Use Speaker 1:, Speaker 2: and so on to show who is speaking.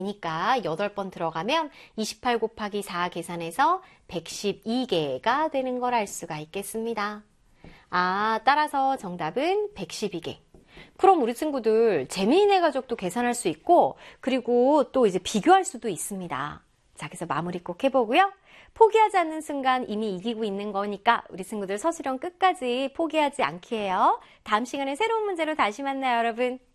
Speaker 1: 니까 8번 들어가면 28 곱하기 4 계산해서 112개가 되는 걸 알 수가 있겠습니다. 따라서 정답은 112개. 그럼 우리 친구들 재미있는 가족도 계산할 수 있고 그리고 또 이제 비교할 수도 있습니다. 자, 그래서 마무리 꼭 해보고요. 포기하지 않는 순간 이미 이기고 있는 거니까 우리 친구들 서술형 끝까지 포기하지 않기 해요. 다음 시간에 새로운 문제로 다시 만나요, 여러분.